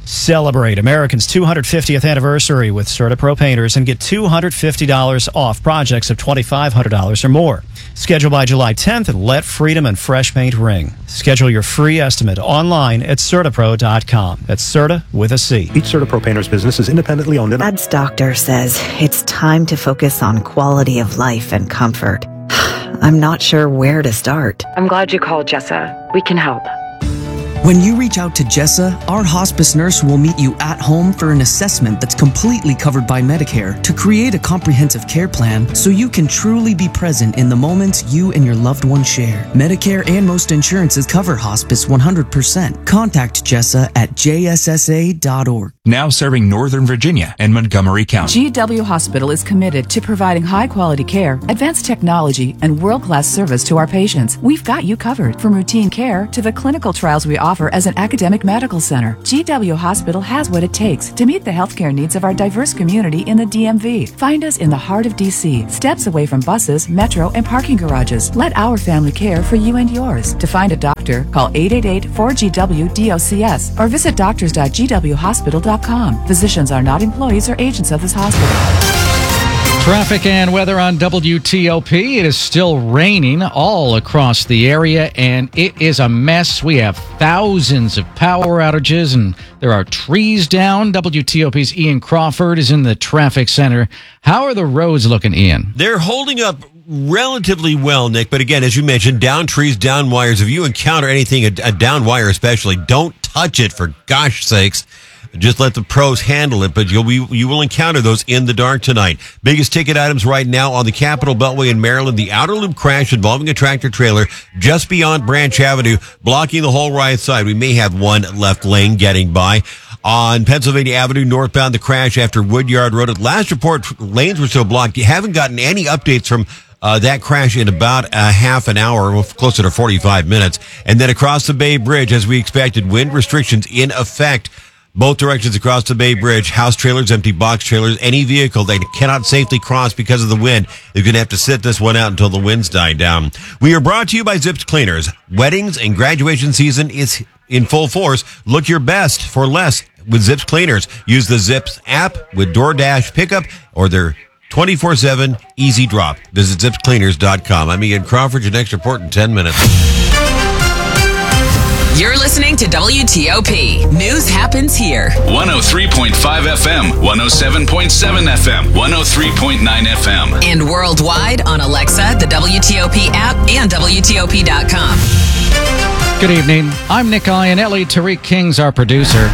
Celebrate American's two hundred fiftieth anniversary with CertaPro Painters and get two hundred fifty dollars off projects of twenty-five hundred dollars or more. Schedule by July tenth and let freedom and fresh paint ring. Schedule your free estimate online at CertaPro dot com. That's Certa with a C. Each CertaPro Painters business is independently owned and... Dad's doctor says it's time to focus on quality of life and comfort. I'm not sure where to start. I'm glad you called, Jessa. We can help. When you reach out to Jessa, our hospice nurse will meet you at home for an assessment that's completely covered by Medicare to create a comprehensive care plan so you can truly be present in the moments you and your loved one share. Medicare and most insurances cover hospice one hundred percent. Contact Jessa at j s s a dot org. Now serving Northern Virginia and Montgomery County. G W Hospital is committed to providing high-quality care, advanced technology, and world-class service to our patients. We've got you covered, from routine care to the clinical trials we offer as an academic medical center. G W Hospital has what it takes to meet the healthcare needs of our diverse community in the D M V. Find us in the heart of D C, steps away from buses, metro, and parking garages. Let our family care for you and yours. To find a doctor, call eight eight eight, four G W, D O C S or visit doctors dot g w hospital dot com. Physicians are not employees or agents of this hospital. Traffic and weather on W T O P. It is still raining all across the area, and it is a mess. We have thousands of power outages, and there are trees down. W T O P's Ian Crawford is in the traffic center. How are the roads looking, Ian? They're holding up relatively well, Nick. But again, as you mentioned, down trees, down wires. If you encounter anything, a, a down wire especially, don't touch it, for gosh sakes. Just let the pros handle it, but you'll be, you will encounter those in the dark tonight. Biggest ticket items right now on the Capitol Beltway in Maryland, the outer loop crash involving a tractor trailer just beyond Branch Avenue, blocking the whole right side. We may have one left lane getting by. On Pennsylvania Avenue, northbound, the crash after Woodyard Road. At last report, lanes were still blocked. You haven't gotten any updates from Uh, that crash in about a half an hour, closer to forty-five minutes. And then across the Bay Bridge, as we expected, wind restrictions in effect. Both directions across the Bay Bridge, house trailers, empty box trailers, any vehicle that cannot safely cross because of the wind, they're going to have to sit this one out until the winds die down. We are brought to you by Zips Cleaners. Weddings and graduation season is in full force. Look your best for less with Zips Cleaners. Use the Zips app with DoorDash pickup or their twenty-four seven easy drop. Visit zips cleaners dot com. I'm Ian Crawford. Your next report in ten minutes. You're listening to W T O P. News happens here. one oh three point five F M, one oh seven point seven F M, one oh three point nine F M. And worldwide on Alexa, the W T O P app, and W T O P dot com. Good evening. I'm Nick Iannelli. Tariq King's our producer.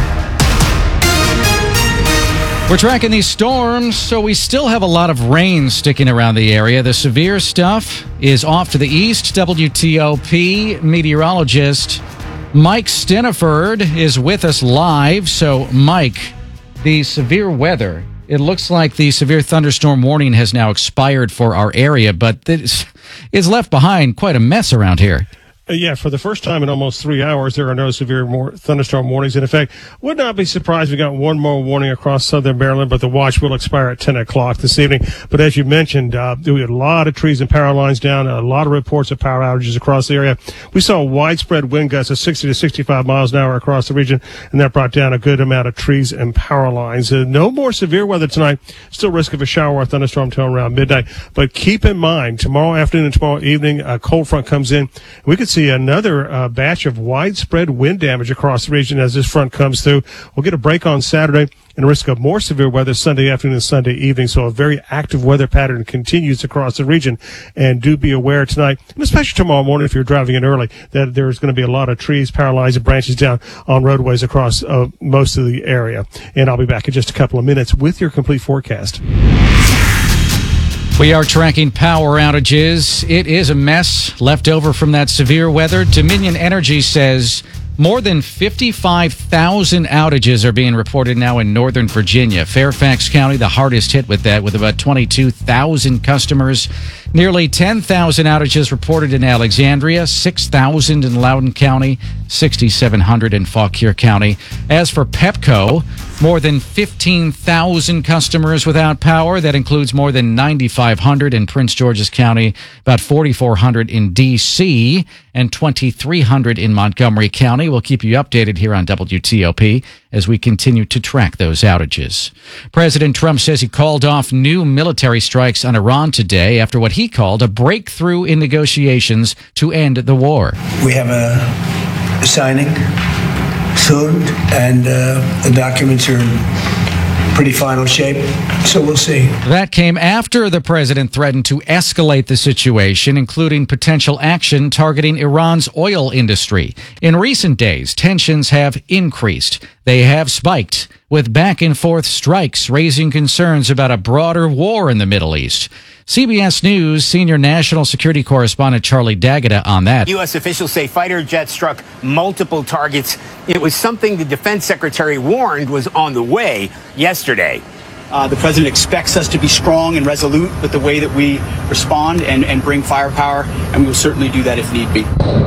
We're tracking these storms, so we still have a lot of rain sticking around the area. The severe stuff is off to the east. W T O P meteorologist Mike Stiniford is with us live. So, Mike, the severe weather, it looks like the severe thunderstorm warning has now expired for our area, but this is left behind quite a mess around here. Yeah, for the first time in almost three hours, there are no severe more thunderstorm warnings. In effect, would not be surprised if we got one more warning across southern Maryland, but the watch will expire at ten o'clock this evening. But as you mentioned, uh, we had a lot of trees and power lines down, a lot of reports of power outages across the area. We saw widespread wind gusts of sixty to sixty-five miles an hour across the region, and that brought down a good amount of trees and power lines. Uh, no more severe weather tonight. Still risk of a shower or thunderstorm till around midnight. But keep in mind, tomorrow afternoon and tomorrow evening, a cold front comes in. We could see another uh, batch of widespread wind damage across the region as this front comes through. We'll get a break on Saturday and a risk of more severe weather Sunday afternoon and Sunday evening. So a very active weather pattern continues across the region. And do be aware tonight, and especially tomorrow morning if you're driving in early, that there's going to be a lot of trees, power lines, and branches down on roadways across uh, most of the area. And I'll be back in just a couple of minutes with your complete forecast. We are tracking power outages. It is a mess left over from that severe weather. Dominion Energy says more than fifty-five thousand outages are being reported now in Northern Virginia. Fairfax County, the hardest hit with that, with about twenty-two thousand customers. Nearly ten thousand outages reported in Alexandria, six thousand in Loudoun County, sixty-seven hundred in Fauquier County. As for Pepco, more than fifteen thousand customers without power. That includes more than ninety-five hundred in Prince George's County, about forty-four hundred in D C, and twenty-three hundred in Montgomery County. We'll keep you updated here on W T O P as we continue to track those outages. President Trump says he called off new military strikes on Iran today after what he called a breakthrough in negotiations to end the war. We have a signing soon, and uh, the documents are in pretty final shape, so we'll see. That came after the president threatened to escalate the situation, including potential action targeting Iran's oil industry. In recent days, tensions have increased. They have spiked, with back-and-forth strikes raising concerns about a broader war in the Middle East. C B S News senior national security correspondent Charlie D'Agata on that. U S officials say fighter jets struck multiple targets. It was something the defense secretary warned was on the way yesterday. Uh, the president expects us to be strong and resolute with the way that we respond and, and bring firepower, and we will certainly do that if need be.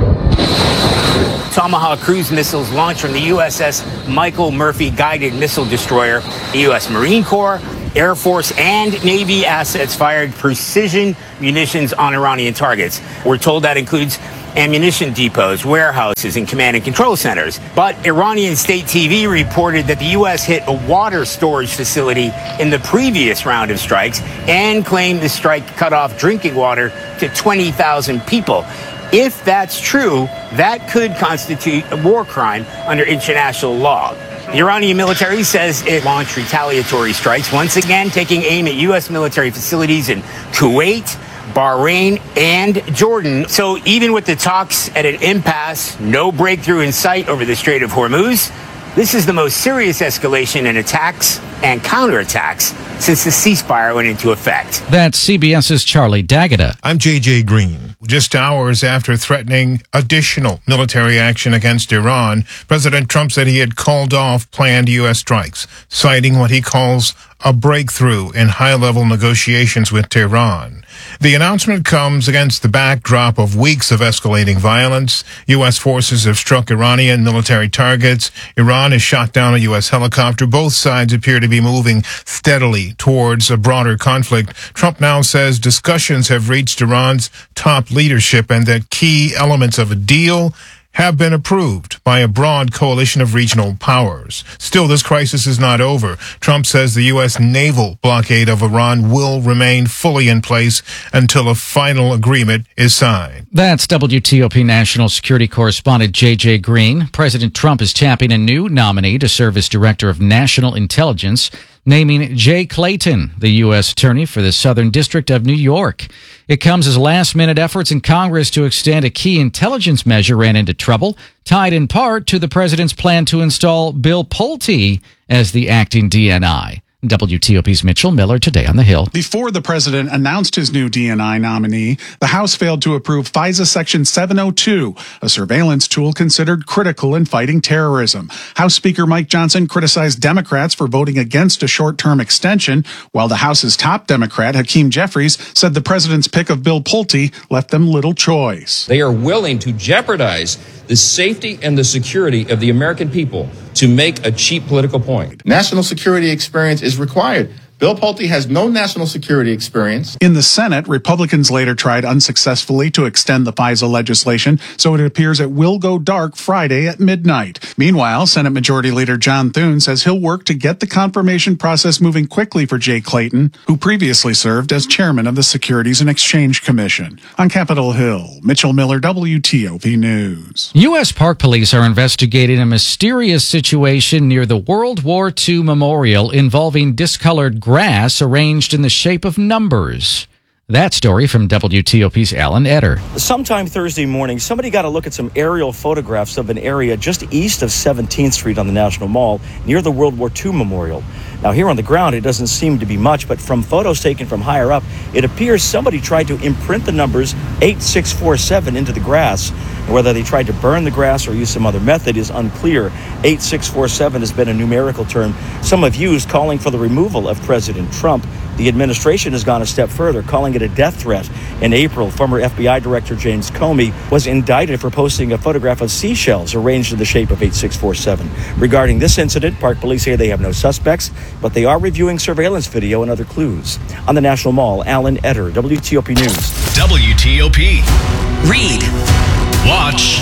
Tomahawk cruise missiles launched from the U S S Michael Murphy guided missile destroyer. The U S Marine Corps, Air Force, and Navy assets fired precision munitions on Iranian targets. We're told that includes ammunition depots, warehouses, and command and control centers. But Iranian state T V reported that the U S hit a water storage facility in the previous round of strikes and claimed the strike cut off drinking water to twenty thousand people. If that's true, that could constitute a war crime under international law. The Iranian military says it launched retaliatory strikes, once again taking aim at U S military facilities in Kuwait, Bahrain, and Jordan. So even with the talks at an impasse, no breakthrough in sight over the Strait of Hormuz, this is the most serious escalation in attacks and counterattacks since the ceasefire went into effect. That's CBS's Charlie D'Agata. I'm J J Green. Just hours after threatening additional military action against Iran, President Trump said he had called off planned U S strikes, citing what he calls a breakthrough in high-level negotiations with Tehran. The announcement comes against the backdrop of weeks of escalating violence. U S forces have struck Iranian military targets. Iran has shot down a U S helicopter. Both sides appear to be moving steadily towards a broader conflict. Trump now says discussions have reached Iran's top leadership and that key elements of a deal have been approved by a broad coalition of regional powers. Still, this crisis is not over. Trump says the U S naval blockade of Iran will remain fully in place until a final agreement is signed. That's W T O P National Security Correspondent J J Green. President Trump is tapping a new nominee to serve as Director of National Intelligence, naming Jay Clayton, the U S Attorney for the Southern District of New York. It comes as last-minute efforts in Congress to extend a key intelligence measure ran into trouble, tied in part to the president's plan to install Bill Pulte as the acting D N I. W T O P's Mitchell Miller today on the Hill. Before the president announced his new D N I nominee, the House failed to approve FISA Section seven oh two, a surveillance tool considered critical in fighting terrorism. House Speaker Mike Johnson criticized Democrats for voting against a short-term extension, while the House's top Democrat, Hakeem Jeffries, said the president's pick of Bill Pulte left them little choice. They are willing to jeopardize the safety and the security of the American people to make a cheap political point. National security experience is required. Bill Pulte has no national security experience. In the Senate, Republicans later tried unsuccessfully to extend the FISA legislation, so it appears it will go dark Friday at midnight. Meanwhile, Senate Majority Leader John Thune says he'll work to get the confirmation process moving quickly for Jay Clayton, who previously served as chairman of the Securities and Exchange Commission. On Capitol Hill, Mitchell Miller, W T O P News. U S Park Police are investigating a mysterious situation near the World War Two Memorial involving discolored grass arranged in the shape of numbers. That story from W T O P's Alan Etter. Sometime Thursday morning, somebody got a look at some aerial photographs of an area just east of seventeenth Street on the National Mall near the World War Two Memorial. Now, here on the ground, it doesn't seem to be much, but from photos taken from higher up, it appears somebody tried to imprint the numbers eight six four seven into the grass. Whether they tried to burn the grass or use some other method is unclear. eight six four seven has been a numerical term some have used calling for the removal of President Trump. The administration has gone a step further, calling it a death threat. In April, former F B I Director James Comey was indicted for posting a photograph of seashells arranged in the shape of eight six four seven. Regarding this incident, Park Police say they have no suspects, but they are reviewing surveillance video and other clues. On the National Mall, Alan Etter, W T O P News. W T O P. Read. Watch.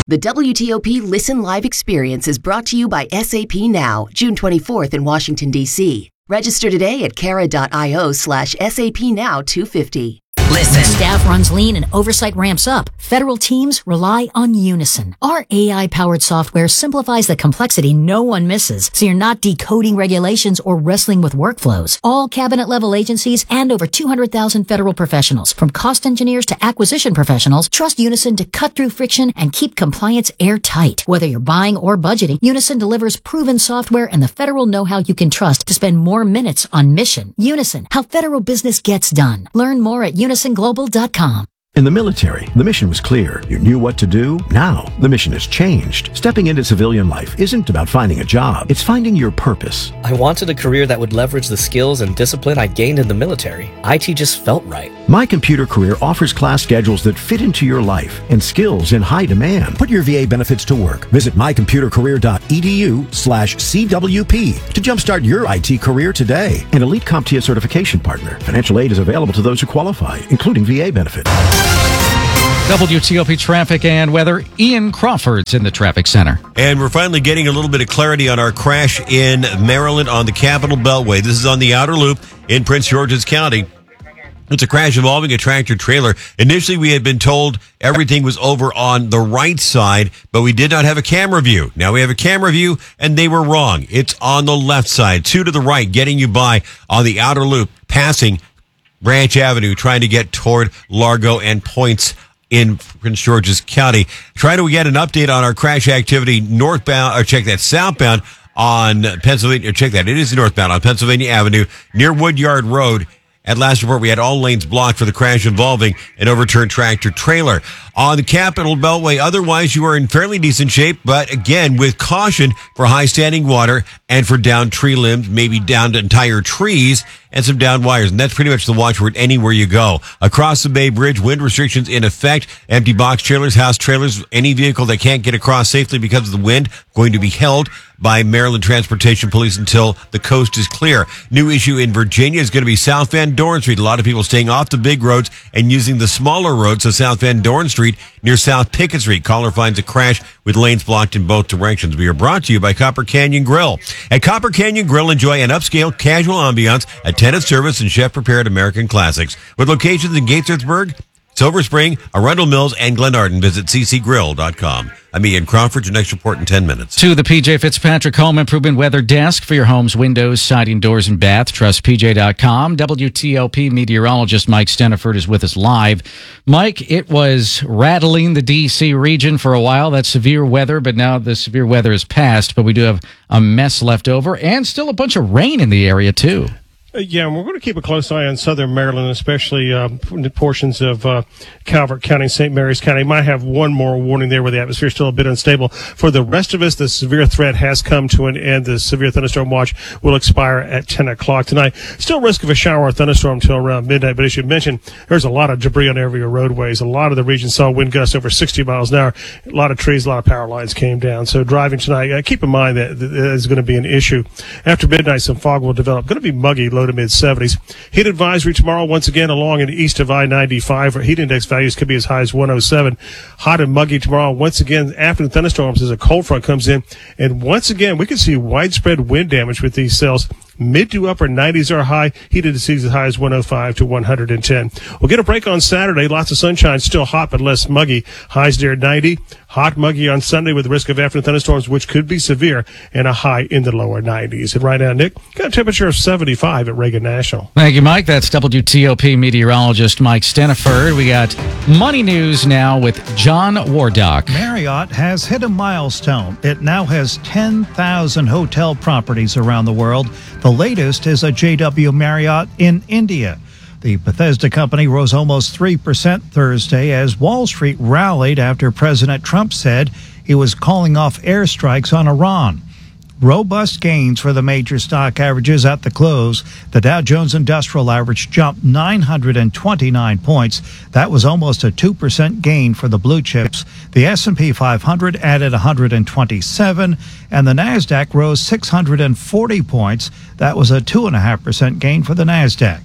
The W T O P Listen Live experience is brought to you by S A P Now, June twenty-fourth in Washington, D C Register today at cara.io slash SAP Now 250. Listen. Staff runs lean and oversight ramps up. Federal teams rely on Unison. Our A I-powered software simplifies the complexity no one misses, so you're not decoding regulations or wrestling with workflows. All cabinet-level agencies and over two hundred thousand federal professionals, from cost engineers to acquisition professionals, trust Unison to cut through friction and keep compliance airtight. Whether you're buying or budgeting, Unison delivers proven software and the federal know-how you can trust to spend more minutes on mission. Unison, how federal business gets done. Learn more at unison global dot com. In the military, the mission was clear. You knew what to do. Now, the mission has changed. Stepping into civilian life isn't about finding a job. It's finding your purpose. I wanted a career that would leverage the skills and discipline I gained in the military. I T just felt right. My Computer Career offers class schedules that fit into your life and skills in high demand. Put your V A benefits to work. Visit my computer career dot e d u slash C W P to jumpstart your I T career today. An elite CompTIA certification partner. Financial aid is available to those who qualify, including V A benefits. W T O P traffic and weather. Ian Crawford's in the traffic center. And we're finally getting a little bit of clarity on our crash in Maryland on the Capitol Beltway. This is on the outer loop in Prince George's County. It's a crash involving a tractor trailer. Initially, we had been told everything was over on the right side, but we did not have a camera view. Now we have a camera view, and they were wrong. It's on the left side, two to the right, getting you by on the outer loop, passing Branch Avenue, trying to get toward Largo and Points in Prince George's County. Trying to get an update on our crash activity northbound, or check that southbound on Pennsylvania, or check that, it is northbound on Pennsylvania Avenue near Woodyard Road. At last report, we had all lanes blocked for the crash involving an overturned tractor trailer. On the Capitol Beltway, otherwise you are in fairly decent shape, but again, with caution for high standing water and for downed tree limbs, maybe downed entire trees and some downed wires. And that's pretty much the watchword anywhere you go. Across the Bay Bridge, wind restrictions in effect. Empty box trailers, house trailers, any vehicle that can't get across safely because of the wind, going to be held by Maryland Transportation Police until the coast is clear. New issue in Virginia is going to be South Van Dorn Street. A lot of people staying off the big roads and using the smaller roads, so South Van Dorn Street near South Pickett Street. Caller finds a crash with lanes blocked in both directions. We are brought to you by Copper Canyon Grill. At Copper Canyon Grill, enjoy an upscale, casual ambiance, attentive service, and chef-prepared American classics. With locations in Gaithersburg, Silver Spring, Arundel Mills, and Glenarden. Visit c c grill dot com. I'm Ian Crawford. Your next report in ten minutes. To the P J Fitzpatrick Home Improvement Weather Desk for your home's windows, siding, doors, and bath. Trust P J dot com. W T O P meteorologist Mike Steniford is with us live. Mike, it was rattling the D C region for a while. That's severe weather, but now the severe weather is past. But we do have a mess left over and still a bunch of rain in the area, too. Uh, yeah, and we're going to keep a close eye on southern Maryland, especially uh, portions of uh, Calvert County, Saint Mary's County. Might have one more warning there where the atmosphere is still a bit unstable. For the rest of us, the severe threat has come to an end. The severe thunderstorm watch will expire at ten o'clock tonight. Still risk of a shower or thunderstorm until around midnight, but as you mentioned, there's a lot of debris on every roadways. A lot of the region saw wind gusts over sixty miles an hour. A lot of trees, a lot of power lines came down. So driving tonight, uh, keep in mind that that is going to be an issue. After midnight, some fog will develop. Going to be muggy, low to mid seventies. Heat advisory tomorrow, once again, along and east of I ninety-five. Heat index values could be as high as one oh seven. Hot and muggy tomorrow. Once again, after the thunderstorms, as a cold front comes in. And once again, we can see widespread wind damage with these cells. Mid to upper nineties are high. Heat indices as high as one oh five to one hundred ten. We'll get a break on Saturday. Lots of sunshine. Still hot, but less muggy. Highs near ninety. Hot, muggy on Sunday with the risk of afternoon thunderstorms, which could be severe, and a high in the lower nineties. And right now, Nick, got a temperature of seventy-five at Reagan National. Thank you, Mike. That's W T O P meteorologist Mike Steniford. We got money news now with John Wardock. Marriott has hit a milestone. It now has ten thousand hotel properties around the world. The latest is a J W Marriott in India. The Bethesda company rose almost three percent Thursday as Wall Street rallied after President Trump said he was calling off airstrikes on Iran. Robust gains for the major stock averages at the close. The Dow Jones Industrial Average jumped nine hundred twenty-nine points. That was almost a two percent gain for the blue chips. The S and P five hundred added one hundred twenty-seven, and the NASDAQ rose six hundred forty points. That was a two point five percent gain for the NASDAQ.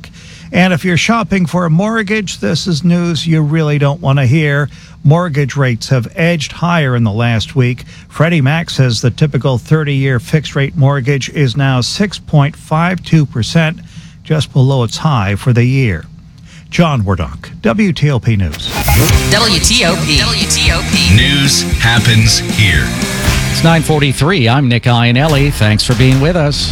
And if you're shopping for a mortgage, this is news you really don't want to hear. Mortgage rates have edged higher in the last week. Freddie Mac says the typical thirty-year fixed-rate mortgage is now six point five two percent, just below its high for the year. John Wardock, W T O P News. W T O P. W T O P. News happens here. It's nine forty-three. I'm Nick Iannelli. Thanks for being with us.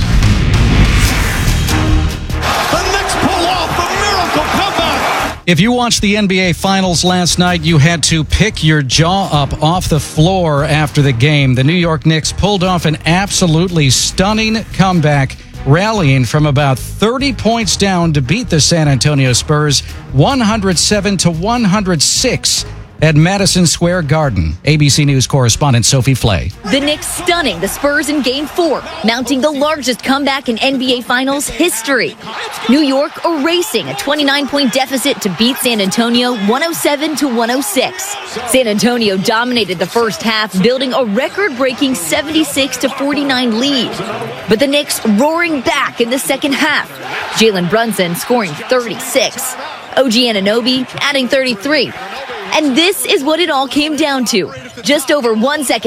If you watched the N B A Finals last night, you had to pick your jaw up off the floor after the game. The New York Knicks pulled off an absolutely stunning comeback, rallying from about thirty points down to beat the San Antonio Spurs one oh seven to one oh six at Madison Square Garden. A B C News correspondent Sophie Flay. The Knicks stunning the Spurs in Game four, mounting the largest comeback in N B A Finals history. New York erasing a twenty-nine point deficit to beat San Antonio one oh seven to one oh six. San Antonio dominated the first half, building a record-breaking seventy-six to forty-nine lead. But the Knicks roaring back in the second half. Jalen Brunson scoring thirty-six. O G Anunoby adding thirty-three. And this is what it all came down to. Just over one second